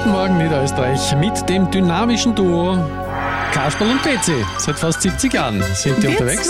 Guten Morgen Niederösterreich mit dem dynamischen Duo Kasperl und Betsy. Seit fast 70 Jahren sind die unterwegs.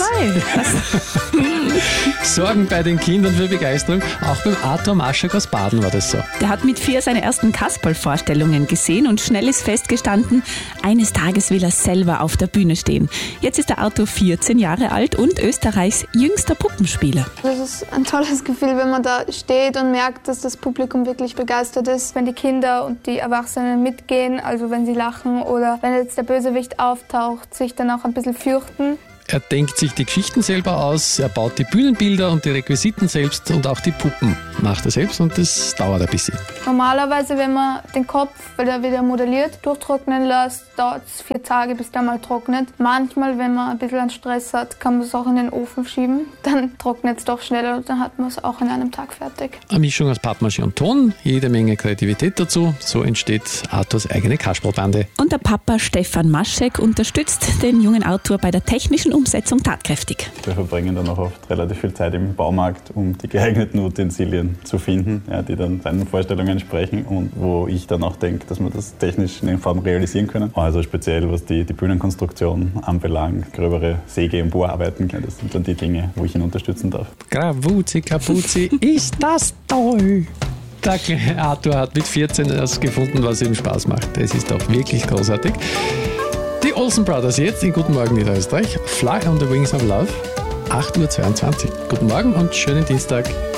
Sorgen bei den Kindern für Begeisterung. Auch beim Arthur Maschek aus Baden war das so. Der hat mit 4 seine ersten Kasperl-Vorstellungen gesehen und schnell ist festgestanden, eines Tages will er selber auf der Bühne stehen. Jetzt ist der Arthur 14 Jahre alt und Österreichs jüngster Puppenspieler. Das ist ein tolles Gefühl, wenn man da steht und merkt, dass das Publikum wirklich begeistert ist. Wenn die Kinder und die Erwachsenen mitgehen, also wenn sie lachen oder wenn jetzt der Bösewicht auftaucht, sich dann auch ein bisschen fürchten. Er denkt sich die Geschichten selber aus, er baut die Bühnenbilder und die Requisiten selbst und auch die Puppen macht er selbst und das dauert ein bisschen. Normalerweise, wenn man den Kopf, weil er wieder modelliert, durchtrocknen lässt, dauert es 4 Tage, bis der mal trocknet. Manchmal, wenn man ein bisschen an Stress hat, kann man es auch in den Ofen schieben. Dann trocknet es doch schneller und dann hat man es auch in einem Tag fertig. Eine Mischung aus Pappmaché und Ton, jede Menge Kreativität dazu. So entsteht Arthurs eigene Kasperlbande. Und der Papa Stefan Maschek unterstützt den jungen Arthur bei der technischen Umsetzung tatkräftig. Wir verbringen dann auch oft relativ viel Zeit im Baumarkt, um die geeigneten Utensilien zu finden, ja, die dann seinen Vorstellungen entsprechen und wo ich dann auch denke, dass wir das technisch in der Form realisieren können. Also speziell was die Bühnenkonstruktion anbelangt, gröbere Säge- und Bohrarbeiten, das sind dann die Dinge, wo ich ihn unterstützen darf. Gravuzi, Kapuzi, ist das toll! Der kleine Arthur hat mit 14 erst gefunden, was ihm Spaß macht. Es ist doch wirklich großartig. Die Olsen Brothers jetzt in Guten Morgen Niederösterreich. Fly on the Wings of Love, 8.22 Uhr. Guten Morgen und schönen Dienstag.